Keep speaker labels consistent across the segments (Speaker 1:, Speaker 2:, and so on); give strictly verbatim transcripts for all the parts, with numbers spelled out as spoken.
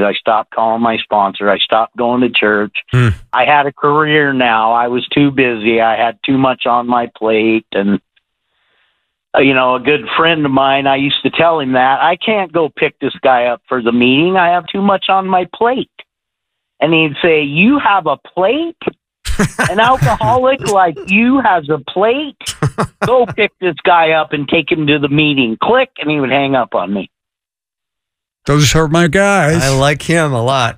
Speaker 1: I stopped calling my sponsor. I stopped going to church.
Speaker 2: Hmm.
Speaker 1: I had a career now. I was too busy. I had too much on my plate. And, uh, you know, a good friend of mine, I used to tell him that, I can't go pick this guy up for the meeting. I have too much on my plate. And he'd say, you have a plate? An alcoholic like you has a plate? Go pick this guy up and take him to the meeting. Click, and he would hang up on me.
Speaker 3: Those are my guys.
Speaker 2: I like him a lot.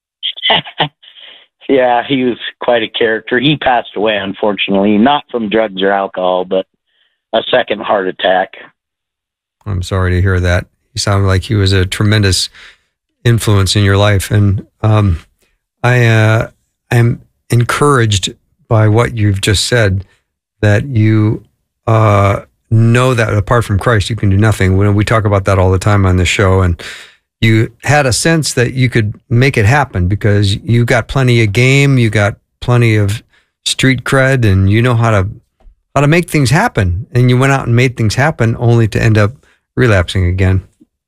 Speaker 1: Yeah, he was quite a character. He passed away, unfortunately, not from drugs or alcohol, but a second heart attack.
Speaker 2: I'm sorry to hear that. He sounded like he was a tremendous influence in your life. And um, I uh, am encouraged by what you've just said, that you uh, know that apart from Christ, you can do nothing. When we talk about that all the time on the show, and you had a sense that you could make it happen because you got plenty of game, you got plenty of street cred, and you know how to how to make things happen. And you went out and made things happen, only to end up relapsing again.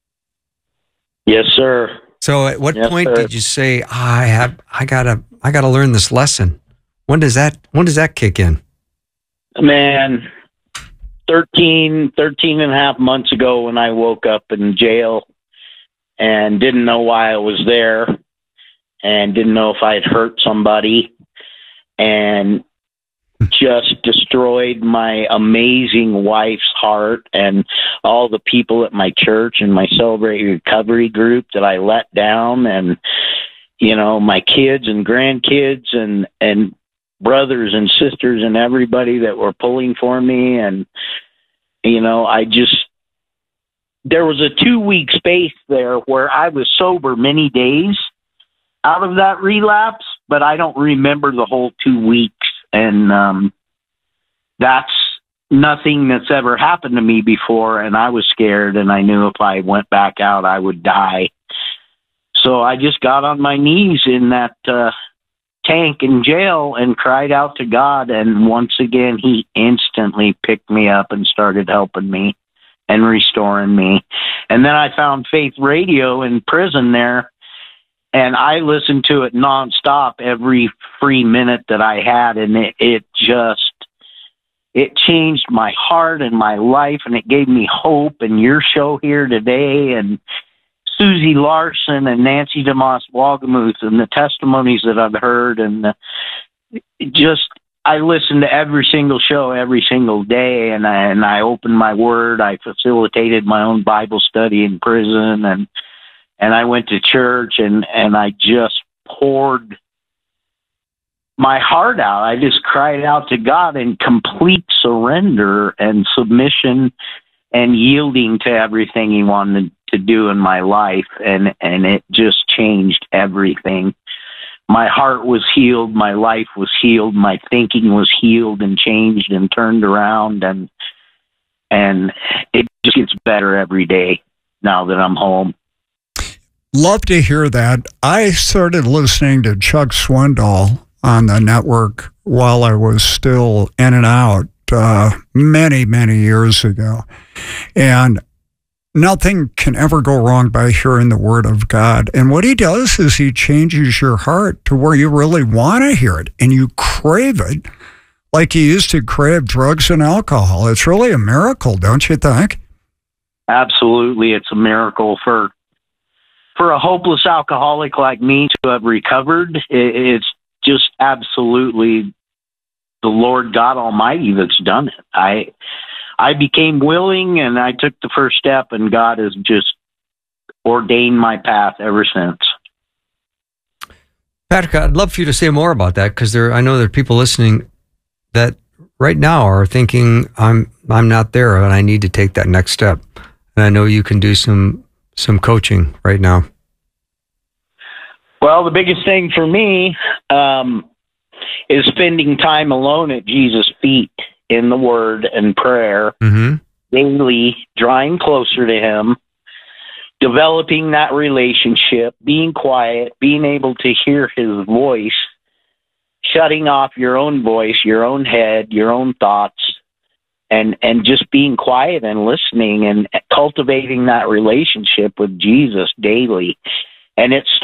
Speaker 1: Yes, sir.
Speaker 2: So, at what
Speaker 1: yes,
Speaker 2: point
Speaker 1: sir.
Speaker 2: did you say, oh, "I have, I gotta, I gotta learn this lesson"? When does that, when does that kick in?
Speaker 1: Man, thirteen, thirteen and a half months ago, when I woke up in jail and didn't know why I was there, and didn't know if I had hurt somebody, and just destroyed my amazing wife's heart and all the people at my church and my Celebrate Recovery group that I let down, and, you know, my kids and grandkids and, and brothers and sisters and everybody that were pulling for me. And, you know, I just, there was a two week space there where I was sober many days out of that relapse, but I don't remember the whole two weeks. And um, that's nothing that's ever happened to me before. And I was scared, and I knew if I went back out, I would die. So I just got on my knees in that uh, tank in jail and cried out to God. And once again, he instantly picked me up and started helping me and restoring me. And then I found Faith Radio in prison there. And I listened to it nonstop every free minute that I had. And it, it just, it changed my heart and my life, and it gave me hope. And your show here today, and Susie Larson and Nancy DeMoss Wagamuth, and the testimonies that I've heard, and the, just, I listened to every single show every single day. And I, and I opened my word. I facilitated my own Bible study in prison, and And I went to church, and, and I just poured my heart out. I just cried out to God in complete surrender and submission and yielding to everything he wanted to do in my life. And, and it just changed everything. My heart was healed. My life was healed. My thinking was healed and changed and turned around. And, and it just gets better every day now that I'm home.
Speaker 3: Love to hear that. I started listening to Chuck Swindoll on the network while I was still in and out uh, many, many years ago. And nothing can ever go wrong by hearing the word of God. And what he does is he changes your heart to where you really want to hear it and you crave it like you used to crave drugs and alcohol. It's really a miracle, don't you think?
Speaker 1: Absolutely. It's a miracle for For a hopeless alcoholic like me to have recovered. It's just absolutely the Lord God Almighty that's done it. I I became willing, and I took the first step, and God has just ordained my path ever since.
Speaker 2: Patrick, I'd love for you to say more about that, because there, I know there are people listening that right now are thinking, I'm I'm not there, and I need to take that next step. And I know you can do some some coaching right now.
Speaker 1: Well, the biggest thing for me um, is spending time alone at Jesus' feet in the Word and prayer,
Speaker 2: mm-hmm.
Speaker 1: daily, drawing closer to Him, developing that relationship, being quiet, being able to hear His voice, shutting off your own voice, your own head, your own thoughts, and, and just being quiet and listening and cultivating that relationship with Jesus daily. And it's